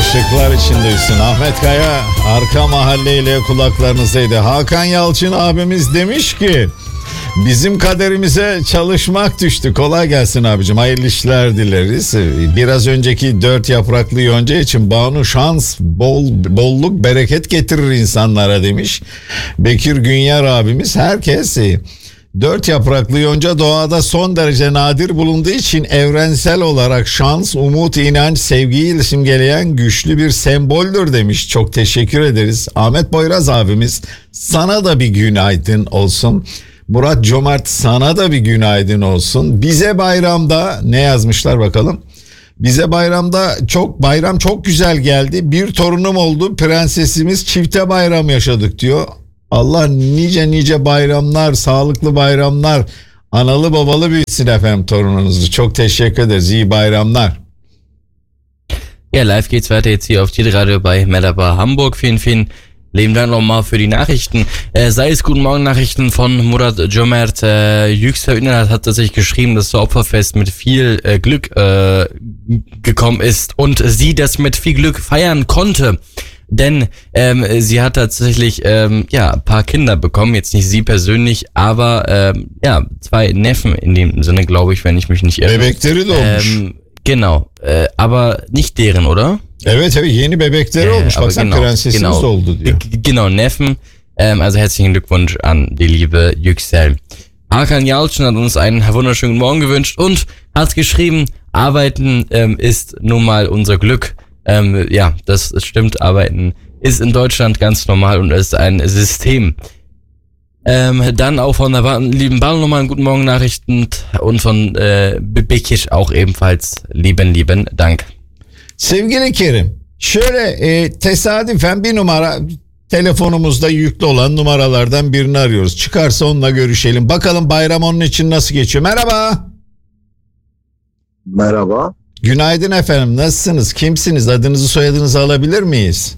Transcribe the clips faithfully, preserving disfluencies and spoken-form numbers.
Işıklar içindeysin. Ahmet Kaya arka mahalleyle kulaklarınızdaydı. Hakan Yalçın abimiz demiş ki bizim kaderimize çalışmak düştü. Kolay gelsin abicim. Hayırlı işler dileriz. Biraz önceki dört yapraklı yonca için Banu şans, bol, bolluk, bereket getirir insanlara demiş. Bekir Günyar abimiz herkes dört yapraklı yonca doğada son derece nadir bulunduğu için evrensel olarak şans, umut, inanç, sevgiyi simgeleyen güçlü bir semboldür demiş. Çok teşekkür ederiz. Ahmet Boyraz abimiz sana da bir günaydın olsun. Murat Cömert sana da bir günaydın olsun. Bize bayramda ne yazmışlar bakalım. Bize bayramda çok bayram çok güzel geldi. Bir torunum oldu. Prensesimiz çifte bayram yaşadık diyor. Allah nice nice bayramlar, sağlıklı bayramlar, analı babalı büyüsün efendim torununuzu. Çok teşekkür ederiz. İyi bayramlar. Ja, live geht's weiter jetzt hier auf Tiere Radio bei Merhaba Hamburg. Vielen, vielen lieben Dank nochmal für die Nachrichten. Äh, sei es Guten Morgen Nachrichten von Murat Cömert. Äh, Yüksel Ünal hat tatsächlich geschrieben, dass das Opferfest mit viel äh, Glück äh, gekommen ist und sie das mit viel Glück feiern konnte. Denn ähm, sie hat tatsächlich ähm, ja ein paar Kinder bekommen, jetzt nicht sie persönlich, aber ähm, ja zwei Neffen in dem Sinne, glaube ich, wenn ich mich nicht irre. Bebekleri doğmuş. Ähm, genau, äh, aber nicht deren, oder? Evet evet yeni bebekleri Äh, olmuş. aber Baksana genau, prensesimiz genau, oldu diyor. G- Genau, Neffen. Ähm, also herzlichen Glückwunsch an die liebe Yüksel. Hakan Yalçın hat uns einen wunderschönen Morgen gewünscht und hat geschrieben, Arbeiten ähm, ist nun mal unser Glück. Ähm, ja, das stimmt, Arbeiten ist in Deutschland ganz normal und ist ein System. Ähm, dann auch von der ba- lieben Ball nochmal einen guten Morgen Nachrichten und von äh, Bekir auch ebenfalls lieben, lieben Dank. Sevgili Kerim, şöyle e, tesadüfen bir numara telefonumuzda yüklü olan numaralardan birini arıyoruz. Çıkarsa onunla görüşelim. Bakalım bayram onun için nasıl geçiyor. Merhaba. Merhaba. Günaydın efendim. Nasılsınız? Kimsiniz? Adınızı soyadınızı alabilir miyiz?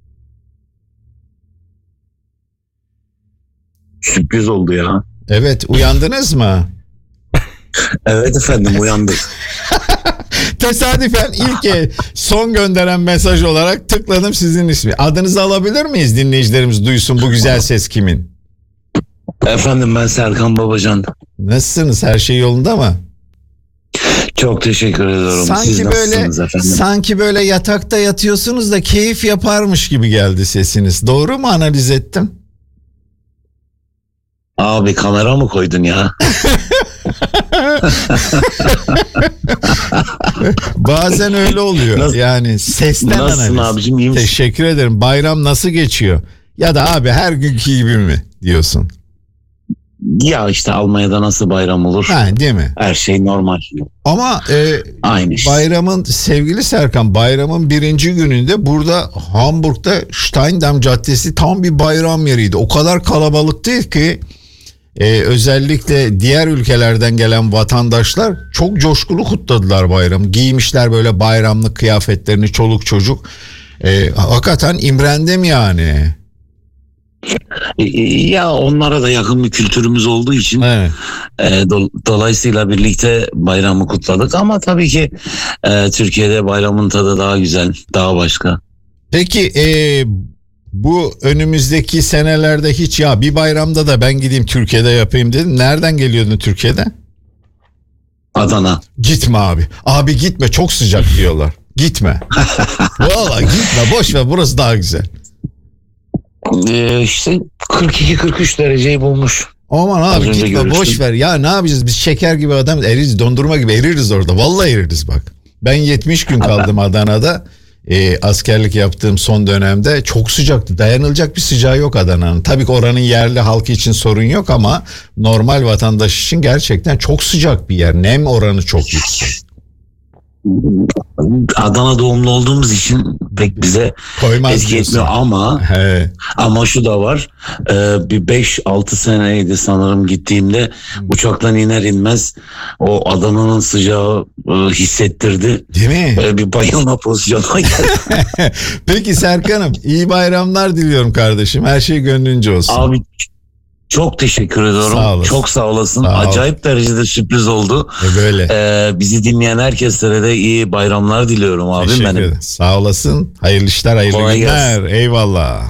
Sürpriz oldu ya. Evet, uyandınız mı? Evet efendim uyandık. Tesadüfen ilk e, son gönderen mesaj olarak tıkladım sizin ismi. Adınızı alabilir miyiz? Dinleyicilerimiz duysun bu güzel ses kimin? Efendim ben Serkan Babacan. Nasılsınız? Her şey yolunda mı? Çok teşekkür ediyorum. Sanki Siz böyle nasılsınız efendim? sanki böyle yatakta yatıyorsunuz da keyif yaparmış gibi geldi sesiniz. Doğru mu analiz ettim? Abi kamera mı koydun ya? Bazen öyle oluyor. Nasıl- yani sesten Nasılsın analiz. abicim, iyi misin? Teşekkür ederim. Bayram nasıl geçiyor? Ya da abi her günkü gibi mi diyorsun? Ya işte Almanya'da nasıl bayram olur? Ha, değil mi? Her şey normal. Ama e, Aynı işte. bayramın sevgili Serkan bayramın birinci gününde burada Hamburg'da Steindam Caddesi tam bir bayram yeriydi. O kadar kalabalık değil ki e, özellikle diğer ülkelerden gelen vatandaşlar çok coşkulu kutladılar bayramı. Giymişler böyle bayramlık kıyafetlerini çoluk çocuk. E, hakikaten imrendim yani. E, Ya onlara da yakın bir kültürümüz olduğu için Evet. e, do- dolayısıyla birlikte bayramı kutladık. Ama tabii ki e, Türkiye'de bayramın tadı daha güzel, daha başka. Peki e, bu önümüzdeki senelerde hiç ya bir bayramda da ben gideyim Türkiye'de yapayım dedin. Nereden geliyordun Türkiye'de? Adana. Gitme abi. Abi gitme çok sıcak diyorlar. Gitme. Vallahi gitme boş ver burası daha güzel. E, işte kırk iki kırk üç dereceyi bulmuş. Aman Az abi önce gitme görüştüm. boş ver. Ya ne yapacağız biz şeker gibi adam eririz dondurma gibi eririz orada. Vallahi eririz bak. Ben yetmiş gün kaldım Adana'da. E, askerlik yaptığım son dönemde çok sıcaktı. Dayanılacak bir sıcağı yok Adana'nın. Tabii ki oranın yerli halkı için sorun yok ama normal vatandaş için gerçekten çok sıcak bir yer. Nem oranı çok yüksek. Adana doğumlu olduğumuz için pek bize Koymaz etki diyorsun. etmiyor ama He. ama şu da var. Ee, bir beş altı seneydi sanırım gittiğimde uçaktan iner inmez o Adana'nın sıcağı e, hissettirdi. Değil mi? Böyle bir bayılma pozisyonuna geldi. Peki Serkan'ım iyi bayramlar diliyorum kardeşim. Her şey gönlünce olsun. Abi Çok teşekkür ediyorum. Sağ olasın. Çok sağ olasın. Sağ ol. Acayip derecede sürpriz oldu. E böyle. Ee, bizi dinleyen herkeslere de iyi bayramlar diliyorum abim Teşekkür benim. ederim. Sağ olasın. Hayırlı işler, hayırlı Kolay günler. Eyvallah.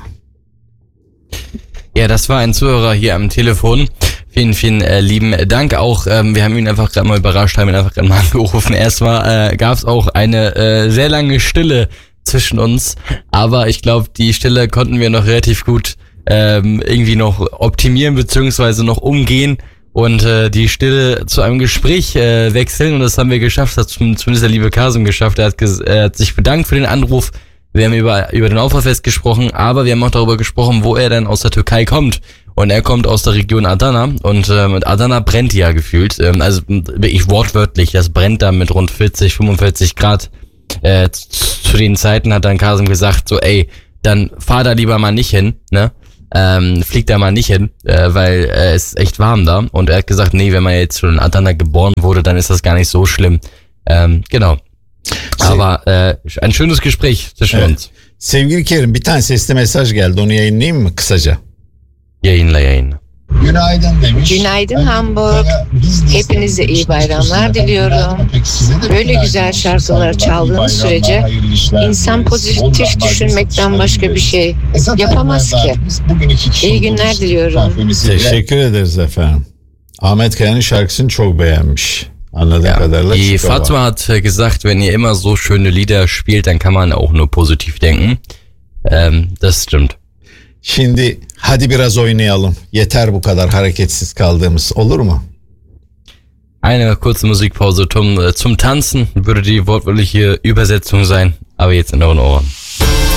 Ja, das war ein Zuhörer hier am Telefon. Vielen, vielen äh, lieben Dank auch. Ähm, wir haben ihn einfach gerade mal überrascht, haben ihn einfach gerade mal angerufen. Erstmal äh, gab es auch eine äh, sehr lange Stille zwischen uns, aber ich glaube, die Stille konnten wir noch relativ gut ähm, irgendwie noch optimieren beziehungsweise noch umgehen und äh, die Stille zu einem Gespräch äh, wechseln, und das haben wir geschafft. Das hat zumindest der liebe Kasum geschafft. Er hat, ges- er hat sich bedankt für den Anruf. Wir haben über, über den Auffahrfest gesprochen, aber wir haben auch darüber gesprochen, wo er denn aus der Türkei kommt. Und er kommt aus der Region Adana, und äh, mit Adana brennt ja gefühlt. Ähm, also wirklich wortwörtlich, das brennt da mit rund vierzig, fünfundvierzig Grad. Äh, zu den Zeiten hat dann Kasum gesagt, so ey, dann fahr da lieber mal nicht hin, ne? Ähm, flieg da mal nicht hin, äh, weil äh, es ist echt warm da. Und er hat gesagt, nee, wenn man jetzt schon in Adana geboren wurde, dann ist das gar nicht so schlimm. Ähm, genau. Aber äh, ein schönes Gespräch zwischen Evet. uns. Sevgili Kerim, bir tane sesli mesaj geldi. Onu yayınlayayım mı kısaca? Yayınla yayınla. Günaydın demiş. Günaydın Hamburg. Hepinize iyi bayramlar diliyorum. Böyle güzel şarkılar çaldığınız sürece insan pozitif düşünmekten başka bir şey yapamaz ki. İyi günler diliyorum. Teşekkür ederiz efendim. Ahmet Kaya'nın şarkısını çok beğenmiş. Anladığım Ja, kadarıyla. die Chico var. Fatma hat äh, gesagt, wenn ihr immer so schöne Lieder spielt, dann kann man auch nur positiv denken. Ähm, das stimmt. Şimdi hadi biraz oynayalım. Yeter bu kadar hareketsiz kaldığımız. Olur mu? Eine kurze Musikpause zum, äh, zum Tanzen würde die wortwörtliche Übersetzung sein, aber jetzt in euren Ohren.